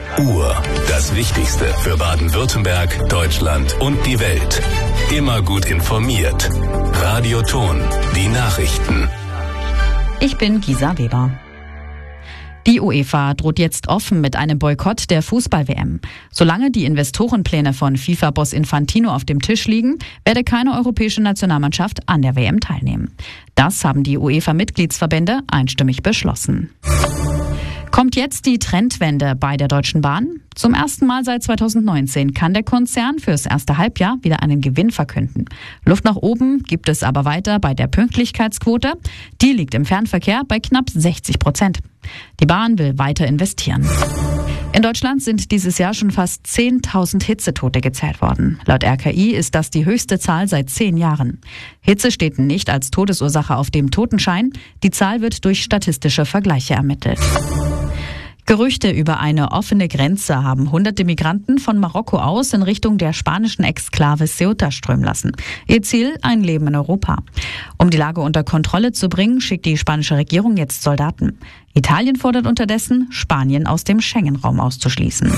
Das Wichtigste für Baden-Württemberg, Deutschland und die Welt. Immer gut informiert. Radio Ton, die Nachrichten. Ich bin Gisa Weber. Die UEFA droht jetzt offen mit einem Boykott der Fußball-WM. Solange die Investorenpläne von FIFA-Boss Infantino auf dem Tisch liegen, werde keine europäische Nationalmannschaft an der WM teilnehmen. Das haben die UEFA-Mitgliedsverbände einstimmig beschlossen. Kommt jetzt die Trendwende bei der Deutschen Bahn? Zum ersten Mal seit 2019 kann der Konzern fürs erste Halbjahr wieder einen Gewinn verkünden. Luft nach oben gibt es aber weiter bei der Pünktlichkeitsquote. Die liegt im Fernverkehr bei knapp 60%. Die Bahn will weiter investieren. In Deutschland sind dieses Jahr schon fast 10.000 Hitzetote gezählt worden. Laut RKI ist das die höchste Zahl seit 10 Jahren. Hitze steht nicht als Todesursache auf dem Totenschein. Die Zahl wird durch statistische Vergleiche ermittelt. Gerüchte über eine offene Grenze haben hunderte Migranten von Marokko aus in Richtung der spanischen Exklave Ceuta strömen lassen. Ihr Ziel, ein Leben in Europa. Um die Lage unter Kontrolle zu bringen, schickt die spanische Regierung jetzt Soldaten. Italien fordert unterdessen, Spanien aus dem Schengen-Raum auszuschließen.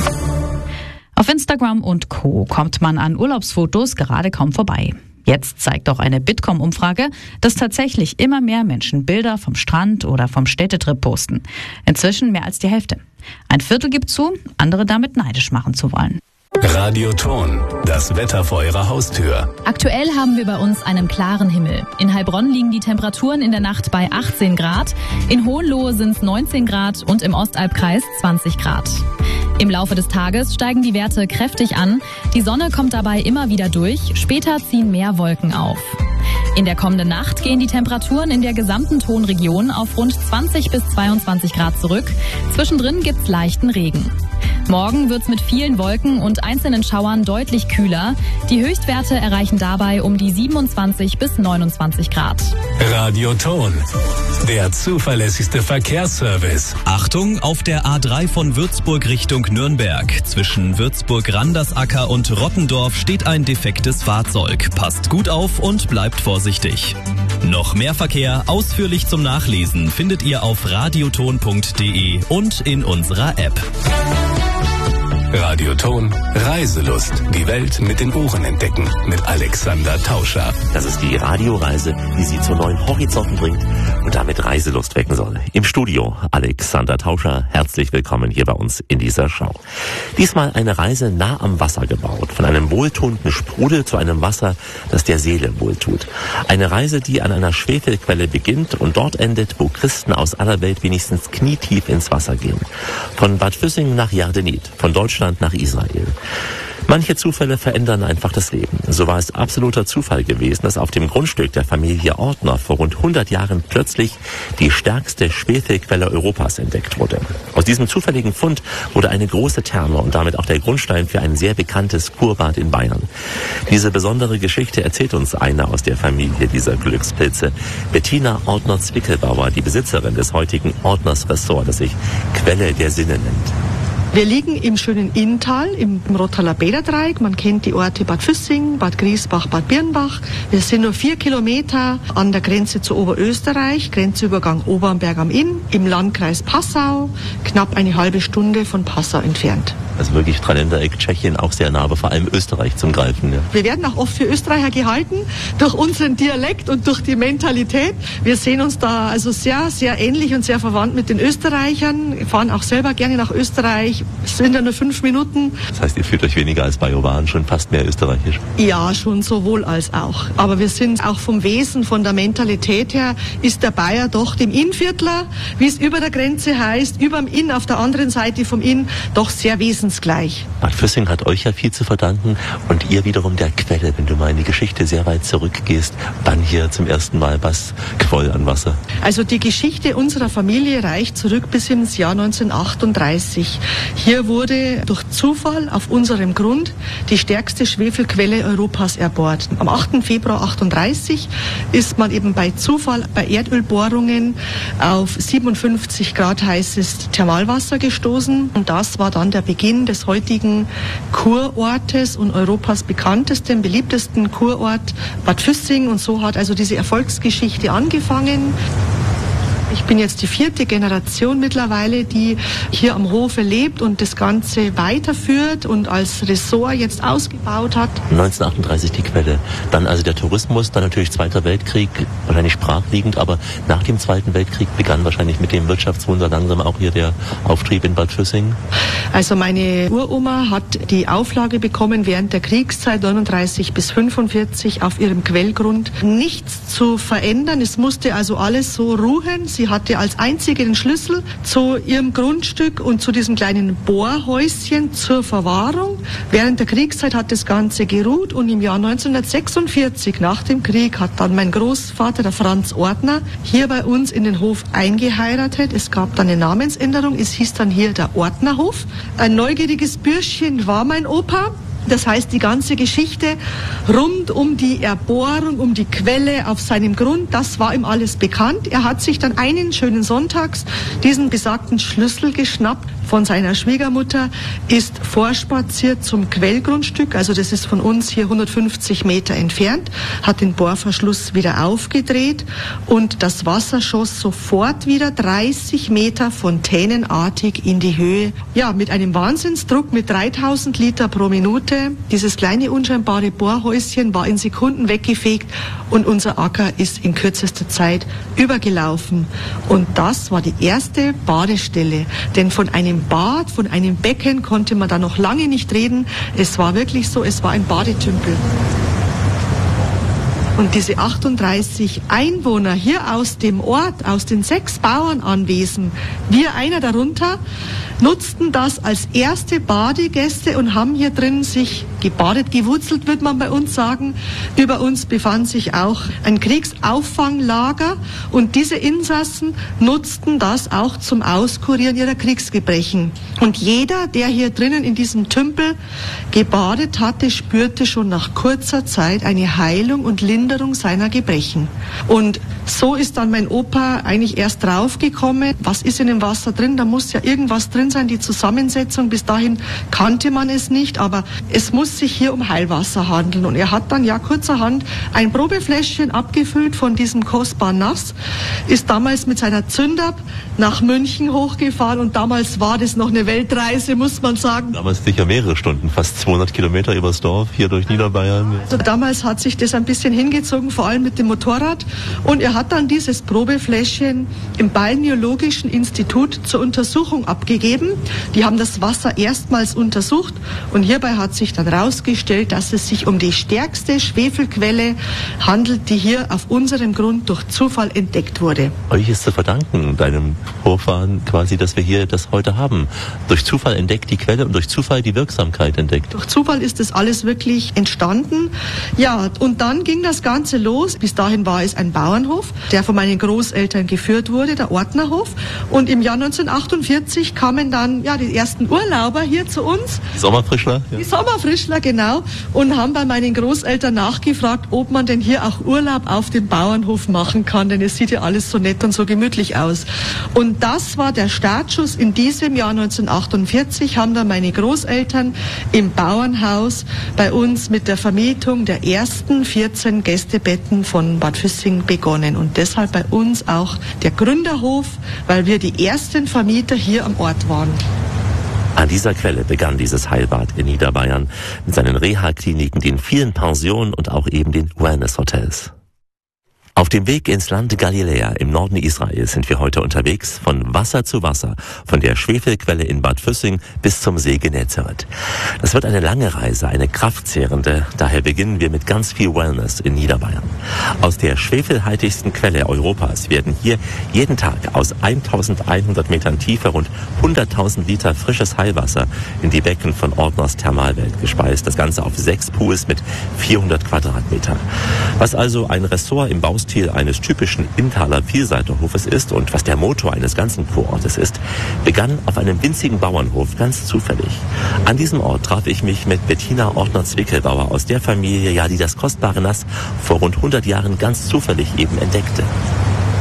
Auf Instagram und Co. kommt man an Urlaubsfotos gerade kaum vorbei. Jetzt zeigt auch eine Bitkom-Umfrage, dass tatsächlich immer mehr Menschen Bilder vom Strand oder vom Städtetrip posten. Inzwischen mehr als die Hälfte. Ein Viertel gibt zu, andere damit neidisch machen zu wollen. Radio Ton, das Wetter vor Ihrer Haustür. Aktuell haben wir bei uns einen klaren Himmel. In Heilbronn liegen die Temperaturen in der Nacht bei 18 Grad, in Hohenlohe sind es 19 Grad und im Ostalbkreis 20 Grad. Im Laufe des Tages steigen die Werte kräftig an, die Sonne kommt dabei immer wieder durch, später ziehen mehr Wolken auf. In der kommenden Nacht gehen die Temperaturen in der gesamten Tonregion auf rund 20 bis 22 Grad zurück. Zwischendrin gibt's leichten Regen. Morgen wird's mit vielen Wolken und einzelnen Schauern deutlich kühler. Die Höchstwerte erreichen dabei um die 27 bis 29 Grad. Radio Ton, der zuverlässigste Verkehrsservice. Achtung, auf der A3 von Würzburg Richtung Nürnberg. Zwischen Würzburg-Randersacker und Rottendorf steht ein defektes Fahrzeug. Passt gut auf und bleibt vorsichtig. Noch mehr Verkehr ausführlich zum Nachlesen findet ihr auf radioton.de und in unserer App. Radio Ton, Reiselust. Die Welt mit den Ohren entdecken. Mit Alexander Tauscher. Das ist die Radioreise, die Sie zu neuen Horizonten bringt und damit Reiselust wecken soll. Im Studio Alexander Tauscher. Herzlich willkommen hier bei uns in dieser Show. Diesmal eine Reise nah am Wasser gebaut. Von einem wohltuenden Sprudel zu einem Wasser, das der Seele wohltut. Eine Reise, die an einer Schwefelquelle beginnt und dort endet, wo Christen aus aller Welt wenigstens knietief ins Wasser gehen. Von Bad Füssing nach Jardenit, von Deutschland nach Israel. Manche Zufälle verändern einfach das Leben. So war es absoluter Zufall gewesen, dass auf dem Grundstück der Familie Ortner vor rund 100 Jahren plötzlich die stärkste Schwefelquelle Europas entdeckt wurde. Aus diesem zufälligen Fund wurde eine große Therme und damit auch der Grundstein für ein sehr bekanntes Kurbad in Bayern. Diese besondere Geschichte erzählt uns eine aus der Familie dieser Glückspilze. Bettina Ortner-Zwickelbauer, die Besitzerin des heutigen Ortners Ressort, das sich Quelle der Sinne nennt. Wir liegen im schönen Inntal, im Rottaler Bäderdreieck. Man kennt die Orte Bad Füssing, Bad Griesbach, Bad Birnbach. Wir sind nur 4 Kilometer an der Grenze zu Oberösterreich, Grenzübergang Obernberg am Inn, im Landkreis Passau, knapp eine halbe Stunde von Passau entfernt. Also wirklich Dreiländereck, Tschechien auch sehr nah, aber vor allem Österreich zum Greifen. Ja. Wir werden auch oft für Österreicher gehalten, durch unseren Dialekt und durch die Mentalität. Wir sehen uns da also sehr, sehr ähnlich und sehr verwandt mit den Österreichern. Wir fahren auch selber gerne nach Österreich. Es sind ja nur 5 Minuten. Das heißt, ihr fühlt euch weniger als Bajoran, schon fast mehr österreichisch? Ja, schon sowohl als auch. Aber wir sind auch vom Wesen, von der Mentalität her, ist der Bayer doch dem Innviertler, wie es über der Grenze heißt, überm Inn, auf der anderen Seite vom Inn, doch sehr wesensgleich. Bad Füssing hat euch ja viel zu verdanken und ihr wiederum der Quelle, wenn du mal in die Geschichte sehr weit zurückgehst, wann hier zum ersten Mal was quoll an Wasser? Also die Geschichte unserer Familie reicht zurück bis ins Jahr 1938. Hier wurde durch Zufall auf unserem Grund die stärkste Schwefelquelle Europas erbohrt. Am 8. Februar 1938 ist man eben bei Zufall bei Erdölbohrungen auf 57 Grad heißes Thermalwasser gestoßen. Und das war dann der Beginn des heutigen Kurortes und Europas bekanntesten, beliebtesten Kurort Bad Füssing. Und so hat also diese Erfolgsgeschichte angefangen. Ich bin jetzt die 4. Generation mittlerweile, die hier am Hofe lebt und das Ganze weiterführt und als Ressort jetzt ausgebaut hat. 1938 die Quelle. Dann also der Tourismus, dann natürlich Zweiter Weltkrieg, wahrscheinlich brachliegend, aber nach dem Zweiten Weltkrieg begann wahrscheinlich mit dem Wirtschaftswunder langsam auch hier der Auftrieb in Bad Füssing. Also meine Uroma hat die Auflage bekommen, während der Kriegszeit 39 bis 45 auf ihrem Quellgrund nichts zu verändern. Es musste also alles so ruhen. Sie hatte als einzige den Schlüssel zu ihrem Grundstück und zu diesem kleinen Bohrhäuschen zur Verwahrung. Während der Kriegszeit hat das Ganze geruht und im Jahr 1946 nach dem Krieg hat dann mein Großvater, der Franz Ortner, hier bei uns in den Hof eingeheiratet. Es gab dann eine Namensänderung. Es hieß dann hier der Ortnerhof. Ein neugieriges Bürschchen war mein Opa. Das heißt, die ganze Geschichte rund um die Erbohrung, um die Quelle auf seinem Grund, das war ihm alles bekannt. Er hat sich dann einen schönen Sonntags diesen besagten Schlüssel geschnappt von seiner Schwiegermutter, ist vorspaziert zum Quellgrundstück, also das ist von uns hier 150 Meter entfernt, hat den Bohrverschluss wieder aufgedreht und das Wasser schoss sofort wieder 30 Meter fontänenartig in die Höhe. Ja, mit einem Wahnsinnsdruck mit 3000 Liter pro Minute. Dieses kleine unscheinbare Bohrhäuschen war in Sekunden weggefegt und unser Acker ist in kürzester Zeit übergelaufen. Und das war die erste Badestelle, denn von einem Bad, von einem Becken konnte man da noch lange nicht reden. Es war wirklich so, es war ein Badetümpel. Und diese 38 Einwohner hier aus dem Ort, aus den 6 Bauernanwesen, wir einer darunter, nutzten das als erste Badegäste und haben hier drin sich gebadet, gewurzelt, würde man bei uns sagen. Über uns befand sich auch ein Kriegsauffanglager und diese Insassen nutzten das auch zum Auskurieren ihrer Kriegsgebrechen. Und jeder, der hier drinnen in diesem Tümpel gebadet hatte, spürte schon nach kurzer Zeit eine Heilung und Linderung seiner Gebrechen. Und so ist dann mein Opa eigentlich erst draufgekommen, was ist in dem Wasser drin, da muss ja irgendwas drin sein, die Zusammensetzung, bis dahin kannte man es nicht, aber es muss sich hier um Heilwasser handeln und er hat dann ja kurzerhand ein Probefläschchen abgefüllt von diesem kostbaren Nass, ist damals mit seiner Zündab nach München hochgefahren und damals war das noch eine Weltreise, muss man sagen. Damals sicher mehrere Stunden, fast 200 Kilometer übers Dorf, hier durch Niederbayern. Also damals hat sich das ein bisschen hingezogen, vor allem mit dem Motorrad und er hat dann dieses Probefläschchen im Balneologischen Institut zur Untersuchung abgegeben. Die haben das Wasser erstmals untersucht und hierbei hat sich dann herausgestellt, dass es sich um die stärkste Schwefelquelle handelt, die hier auf unserem Grund durch Zufall entdeckt wurde. Euch ist zu verdanken, deinem Vorfahren quasi, dass wir hier das heute haben. Durch Zufall entdeckt die Quelle und durch Zufall die Wirksamkeit entdeckt. Durch Zufall ist das alles wirklich entstanden. Ja, und dann ging das Ganze los. Bis dahin war es ein Bauernhof, der von meinen Großeltern geführt wurde, der Ortnerhof. Und im Jahr 1948 kamen dann die ersten Urlauber hier zu uns. Die Sommerfrischler? Ja. Die Sommerfrischler, genau. Und haben bei meinen Großeltern nachgefragt, ob man denn hier auch Urlaub auf dem Bauernhof machen kann, denn es sieht ja alles so nett und so gemütlich aus. Und das war der Startschuss. In diesem Jahr 1948 haben dann meine Großeltern im Bauernhaus bei uns mit der Vermietung der ersten 14 Gästebetten von Bad Füssing begonnen. Und deshalb bei uns auch der Gründerhof, weil wir die ersten Vermieter hier am Ort waren. An dieser Quelle begann dieses Heilbad in Niederbayern mit seinen Reha-Kliniken, den vielen Pensionen und auch eben den Wellness-Hotels. Auf dem Weg ins Land Galiläa im Norden Israels sind wir heute unterwegs, von Wasser zu Wasser, von der Schwefelquelle in Bad Füssing bis zum See Genezareth. Das wird eine lange Reise, eine kraftzehrende, daher beginnen wir mit ganz viel Wellness in Niederbayern. Aus der schwefelhaltigsten Quelle Europas werden hier jeden Tag aus 1100 Metern Tiefe rund 100.000 Liter frisches Heilwasser in die Becken von Ortners Thermalwelt gespeist. Das Ganze auf 6 Pools mit 400 Quadratmetern. Was also ein Ressort im Baustil eines typischen Inntaler Vielseiterhofes ist und was der Motor eines ganzen Kurortes ist, begann auf einem winzigen Bauernhof ganz zufällig. An diesem Ort traf ich mich mit Bettina Ortner-Zwickelbauer aus der Familie, die das kostbare Nass vor rund 100 Jahren ganz zufällig eben entdeckte.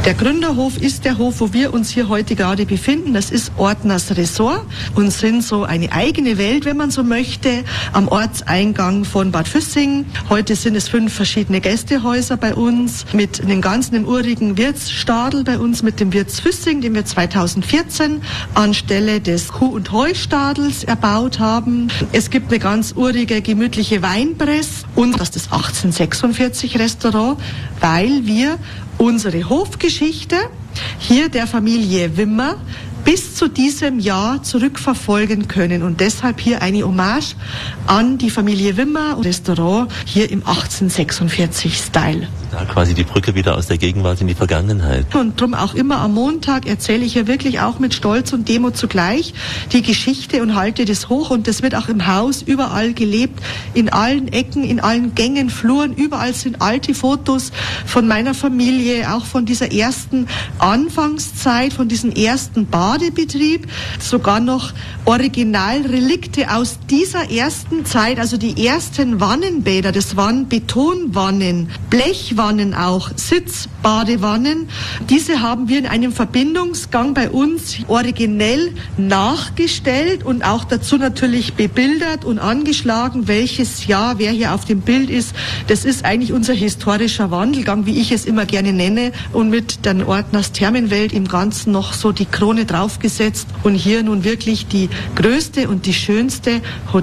Der Gründerhof ist der Hof, wo wir uns hier heute gerade befinden. Das ist Ortners Ressort und sind so eine eigene Welt, wenn man so möchte, am Ortseingang von Bad Füssing. Heute sind es 5 verschiedene Gästehäuser bei uns mit einem ganzen urigen Wirtsstadel bei uns mit dem Wirts Füssing, den wir 2014 anstelle des Kuh- und Heustadels erbaut haben. Es gibt eine ganz urige, gemütliche Weinpress und das ist das 1846 Restaurant, weil wir unsere Hofgeschichte hier der Familie Wimmer bis zu diesem Jahr zurückverfolgen können und deshalb hier eine Hommage an die Familie Wimmer Restaurant hier im 1846-Style. Da quasi die Brücke wieder aus der Gegenwart in die Vergangenheit. Und drum auch immer am Montag erzähle ich hier wirklich auch mit Stolz und Demut zugleich die Geschichte und halte das hoch und das wird auch im Haus überall gelebt, in allen Ecken, in allen Gängen, Fluren, überall sind alte Fotos von meiner Familie, auch von dieser ersten Anfangszeit, von diesem ersten Badebetrieb, sogar noch Originalrelikte aus dieser ersten Zeit, also die ersten Wannenbäder, das waren Betonwannen, Blechwannen auch, Sitzbadewannen. Diese haben wir in einem Verbindungsgang bei uns originell nachgestellt und auch dazu natürlich bebildert und angeschlagen, welches Jahr, wer hier auf dem Bild ist. Das ist eigentlich unser historischer Wandelgang, wie ich es immer gerne nenne, und mit der Ortners Thermenwelt im Ganzen noch so die Krone draufgesetzt und hier nun wirklich die größte und die schönste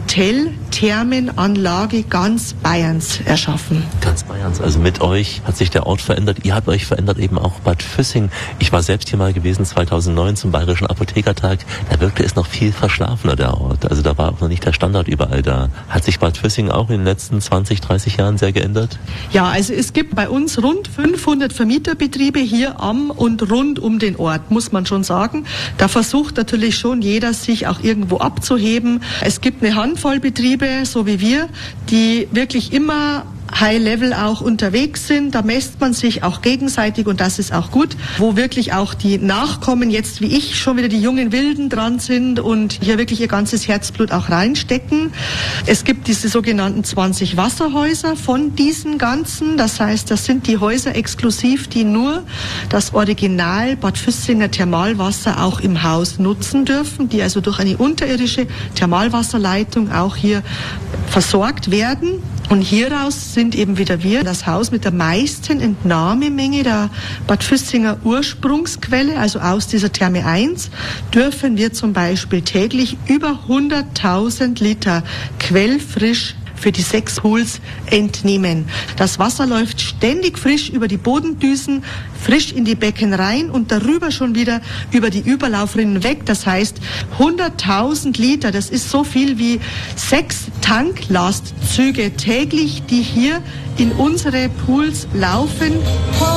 Hotel-Thermenanlage ganz Bayerns erschaffen. Ganz Bayerns, also mit euch hat sich der Ort verändert. Ihr habt euch verändert, eben auch Bad Füssing. Ich war selbst hier mal gewesen 2009 zum Bayerischen Apothekertag. Da wirkte es noch viel verschlafener, der Ort. Also da war auch noch nicht der Standard überall da. Hat sich Bad Füssing auch in den letzten 20, 30 Jahren sehr geändert? Ja, also es gibt bei uns rund 500 Vermieterbetriebe hier am und rund um den Ort, muss man schon sagen. Da versucht natürlich schon jeder, sich auch irgendwo abzuheben. Es gibt eine Handvoll Betriebe, so wie wir, die wirklich immer High-Level auch unterwegs sind. Da messt man sich auch gegenseitig und das ist auch gut, wo wirklich auch die Nachkommen jetzt wie ich schon wieder die jungen Wilden dran sind und hier wirklich ihr ganzes Herzblut auch reinstecken. Es gibt diese sogenannten 20 Wasserhäuser von diesen ganzen. Das heißt, das sind die Häuser exklusiv, die nur das Original Bad Füssinger Thermalwasser auch im Haus nutzen dürfen, die also durch eine unterirdische Thermalwasserleitung auch hier versorgt werden. Und hieraus sind eben wieder wir das Haus mit der meisten Entnahmemenge der Bad Füssinger Ursprungsquelle, also aus dieser Therme 1, dürfen wir zum Beispiel täglich über 100.000 Liter quellfrisch für die 6 Pools entnehmen. Das Wasser läuft ständig frisch über die Bodendüsen, frisch in die Becken rein und darüber schon wieder über die Überlaufrinnen weg. Das heißt, 100.000 Liter, das ist so viel wie 6 Tanklastzüge täglich, die hier in unsere Pools laufen.